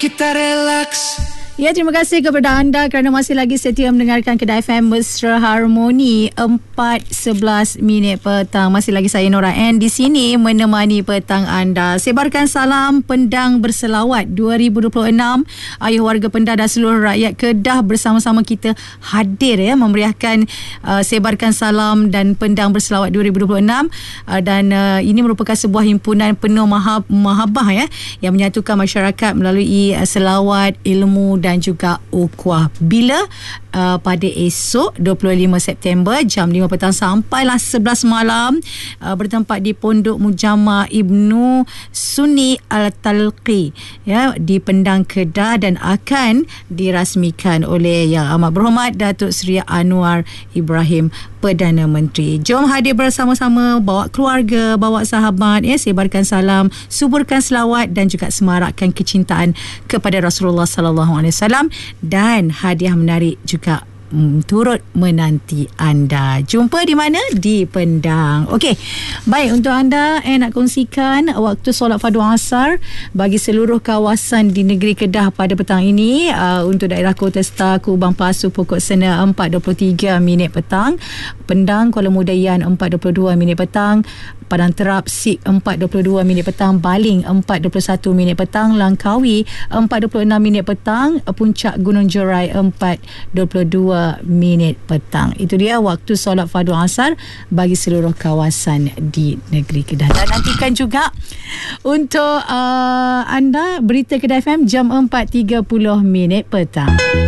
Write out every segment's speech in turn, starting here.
kita relax. Ya, terima kasih kepada anda kerana masih lagi setia mendengarkan Kedah FM Mesra Harmoni 4:11 petang. Masih lagi saya Nora N di sini menemani petang anda. Sebarkan salam Pendang Berselawat 2026. Ayuh warga Pendang dan seluruh rakyat Kedah bersama-sama kita hadir ya memeriahkan Sebarkan Salam dan Pendang Berselawat 2026 dan ini merupakan sebuah himpunan penuh mahabah ya yang menyatukan masyarakat melalui selawat, ilmu dan juga ukhuwah. Bila pada esok 25 September jam 5 petang sampailah 11 malam bertempat di Pondok Mujama Ibnu Sunni Al-Talqi ya di Pendang Kedah dan akan dirasmikan oleh Yang Amat Berhormat Datuk Seri Anwar Ibrahim Perdana Menteri. Jom hadir bersama-sama, bawa keluarga, bawa sahabat ya, sebarkan salam, suburkan selawat dan juga semarakkan kecintaan kepada Rasulullah sallallahu alaihi wasallam dan hadiah menarik juga turut menanti anda. Jumpa di mana? Di Pendang. Okey. Baik, untuk anda nak kongsikan waktu solat fardu asar bagi seluruh kawasan di negeri Kedah pada petang ini. Untuk daerah Kota Star, Kubang Pasu, Pokok Sena 4.23 petang, Pendang, Kuala Mudayan 4.22 petang, Padang Terap, Sik 4.22 petang, Baling 4.21 petang, Langkawi 4.26 petang, Puncak Gunung Jerai 4.22 petang. Itu dia waktu solat fardu asar bagi seluruh kawasan di negeri Kedah. Dan nantikan juga untuk anda berita Kedah FM jam 4.30 petang.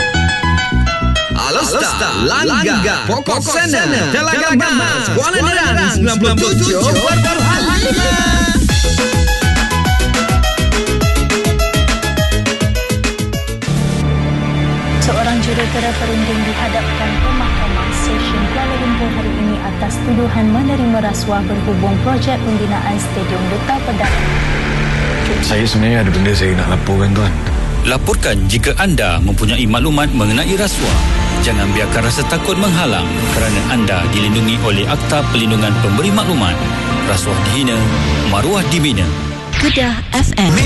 Alusta, Langga, Pokok Sena, Telaga Gamas, Kuala Nerang 97.5. Seorang jurutera perunding dihadapkan ke Mahkamah Session Kuala Lumpur hari ini atas tuduhan menerima rasuah berhubung projek pembinaan Stadium Duta Perdana. Saya sebenarnya ada benda saya nak laporkan, tuan. Laporkan jika anda mempunyai maklumat mengenai rasuah. Jangan biarkan rasa takut menghalang kerana anda dilindungi oleh Akta Perlindungan Pemberi Maklumat. Rasuah dihina, maruah dibina. Kedah FM.